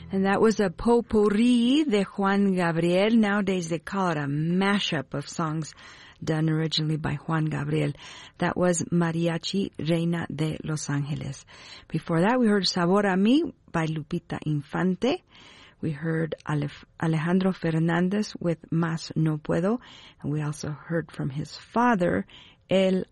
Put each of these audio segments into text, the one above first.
And that was a potpourri de Juan Gabriel. Nowadays they call it a mashup of songs done originally by Juan Gabriel. That was Mariachi Reina de Los Angeles. Before that, we heard Sabor a Mí by Lupita Infante. We heard Alejandro Fernández with Más No Puedo. And we also heard from his father, El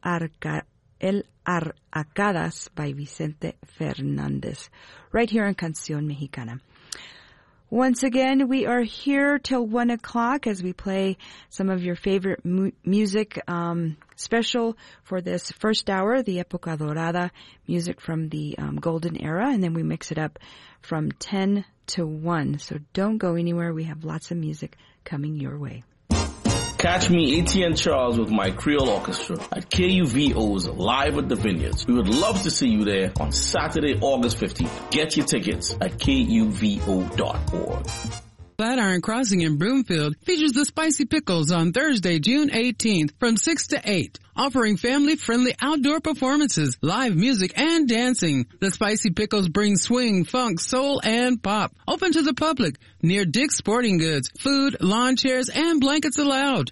Arcadas by Vicente Fernández. Right here on Canción Mexicana. Once again, we are here till 1 o'clock as we play some of your favorite music, special for this first hour, the Época Dorada music from the golden era, and then we mix it up from 10 to 1. So don't go anywhere. We have lots of music coming your way. Catch me, Etienne Charles, with my Creole Orchestra at KUVO's Live at the Vineyards. We would love to see you there on Saturday, August 15th. Get your tickets at KUVO.org. Flatiron Crossing in Broomfield features the Spicy Pickles on Thursday, June 18th from 6 to 8, offering family-friendly outdoor performances, live music, and dancing. The Spicy Pickles bring swing, funk, soul, and pop. Open to the public near Dick's Sporting Goods. Food, lawn chairs, and blankets allowed.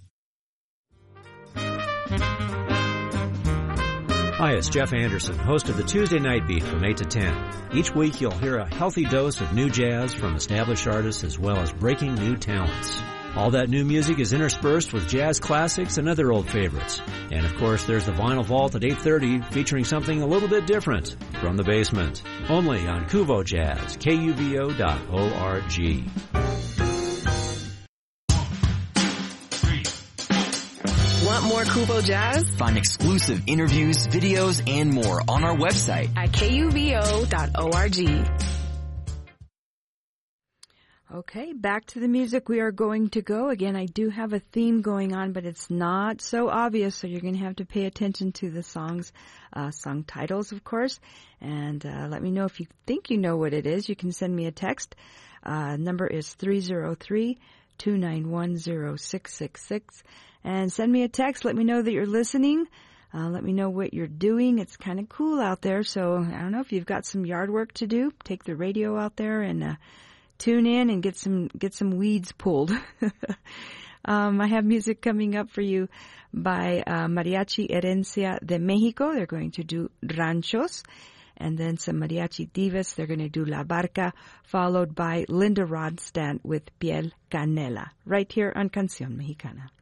Hi, it's Jeff Anderson, host of the Tuesday Night Beat from 8 to 10. Each week you'll hear a healthy dose of new jazz from established artists as well as breaking new talents. All that new music is interspersed with jazz classics and other old favorites. And of course there's the Vinyl Vault at 8:30 featuring something a little bit different from the basement. Only on Kuvo Jazz, KUVO.org. Want more Kubo Jazz? Find exclusive interviews, videos, and more on our website at KUVO.org. Okay, back to the music we are going to go. Again, I do have a theme going on, but it's not so obvious, so you're going to have to pay attention to the songs, song titles, of course. And let me know if you think you know what it is. You can send me a text. Number is 303-291-0666. And send me a text. Let me know that you're listening. Let me know what you're doing. It's kind of cool out there. So I don't know if you've got some yard work to do. Take the radio out there and tune in and get some weeds pulled. I have music coming up for you by Mariachi Herencia de Mexico. They're going to do Ranchos. And then some Mariachi Divas. They're going to do La Barca, followed by Linda Ronstadt with Piel Canela. Right here on Canción Mexicana.